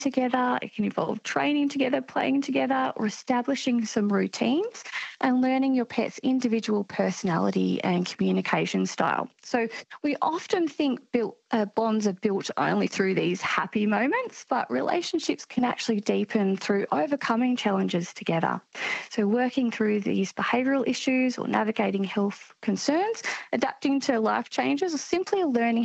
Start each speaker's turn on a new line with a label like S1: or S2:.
S1: together, it can involve training together, playing together, or establishing some routines and learning your pet's individual personality and communication style. So we often think bonds are built only through these happy moments, but relationships can actually deepen through overcoming challenges together. So working through these behavioural issues or navigating health concerns, adapting to life changes, or simply learning